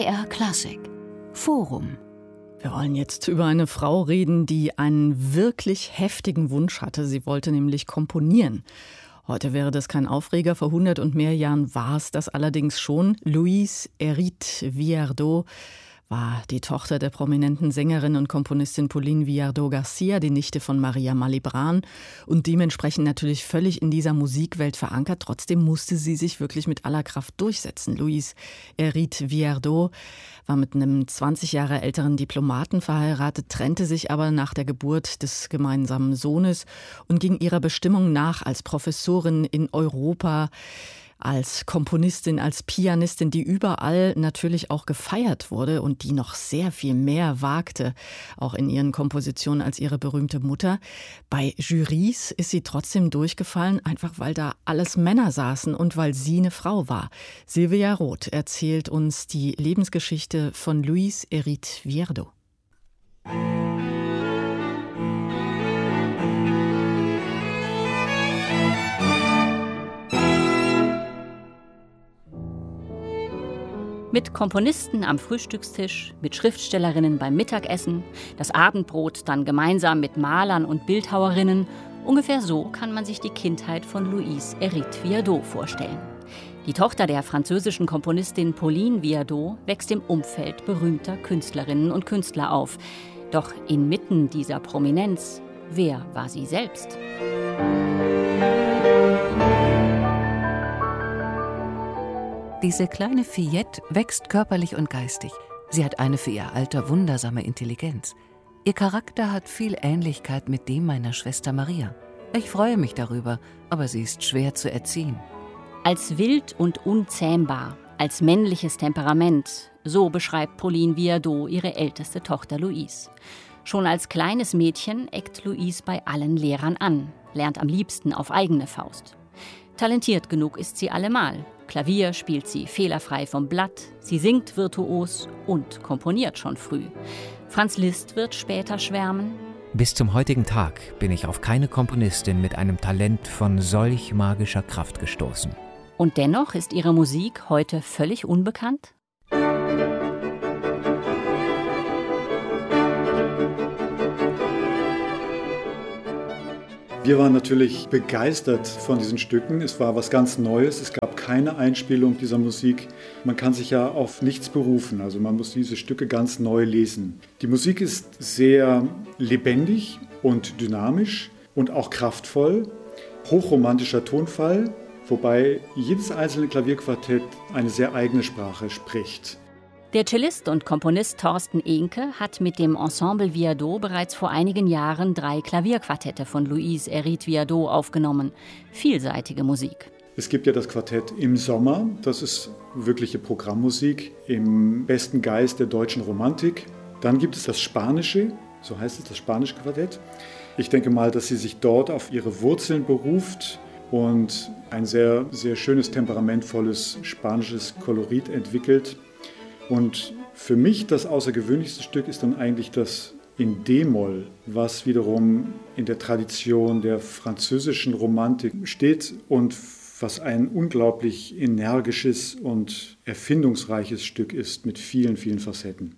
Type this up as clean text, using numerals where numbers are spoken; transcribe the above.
BR Klassik Forum. Wir wollen jetzt über eine Frau reden, die einen wirklich heftigen Wunsch hatte. Sie wollte nämlich komponieren. Heute wäre das kein Aufreger, vor 100 und mehr Jahren war es das allerdings schon. Louise Hérite Viardot war die Tochter der prominenten Sängerin und Komponistin Pauline Viardot-Garcia, die Nichte von Maria Malibran und dementsprechend natürlich völlig in dieser Musikwelt verankert. Trotzdem musste sie sich wirklich mit aller Kraft durchsetzen. Louise Hérite Viardot war mit einem 20 Jahre älteren Diplomaten verheiratet, trennte sich aber nach der Geburt des gemeinsamen Sohnes und ging ihrer Bestimmung nach als Professorin in Europa, als Komponistin, als Pianistin, die überall natürlich auch gefeiert wurde und die noch sehr viel mehr wagte, auch in ihren Kompositionen als ihre berühmte Mutter. Bei Jurys ist sie trotzdem durchgefallen, einfach weil da alles Männer saßen und weil sie eine Frau war. Sylvia Roth erzählt uns die Lebensgeschichte von Louise Hérite Viardot. Mit Komponisten am Frühstückstisch, mit Schriftstellerinnen beim Mittagessen, das Abendbrot dann gemeinsam mit Malern und Bildhauerinnen. Ungefähr so kann man sich die Kindheit von Louise Hérite Viardot vorstellen. Die Tochter der französischen Komponistin Pauline Viardot wächst im Umfeld berühmter Künstlerinnen und Künstler auf. Doch inmitten dieser Prominenz, wer war sie selbst? Diese kleine Fillette wächst körperlich und geistig. Sie hat eine für ihr Alter wundersame Intelligenz. Ihr Charakter hat viel Ähnlichkeit mit dem meiner Schwester Maria. Ich freue mich darüber, aber sie ist schwer zu erziehen. Als wild und unzähmbar, als männliches Temperament, so beschreibt Pauline Viardot ihre älteste Tochter Louise. Schon als kleines Mädchen eckt Louise bei allen Lehrern an, lernt am liebsten auf eigene Faust. Talentiert genug ist sie allemal. Klavier spielt sie fehlerfrei vom Blatt, sie singt virtuos und komponiert schon früh. Franz Liszt wird später schwärmen: Bis zum heutigen Tag bin ich auf keine Komponistin mit einem Talent von solch magischer Kraft gestoßen. Und dennoch ist ihre Musik heute völlig unbekannt? Wir waren natürlich begeistert von diesen Stücken. Es war was ganz Neues. Es gab keine Einspielung dieser Musik. Man kann sich ja auf nichts berufen. Also man muss diese Stücke ganz neu lesen. Die Musik ist sehr lebendig und dynamisch und auch kraftvoll. Hochromantischer Tonfall, wobei jedes einzelne Klavierquartett eine sehr eigene Sprache spricht. Der Cellist und Komponist Thorsten Ehnke hat mit dem Ensemble Viardot bereits vor einigen Jahren 3 Klavierquartette von Louise Hérite Viardot aufgenommen. Vielseitige Musik. Es gibt ja das Quartett im Sommer, das ist wirkliche Programmmusik im besten Geist der deutschen Romantik. Dann gibt es das Spanische, so heißt es, das Spanische Quartett. Ich denke mal, dass sie sich dort auf ihre Wurzeln beruft und ein sehr, sehr schönes, temperamentvolles spanisches Kolorit entwickelt. Und für mich das außergewöhnlichste Stück ist dann eigentlich das in D-Moll, was wiederum in der Tradition der französischen Romantik steht und was ein unglaublich energisches und erfindungsreiches Stück ist mit vielen, vielen Facetten.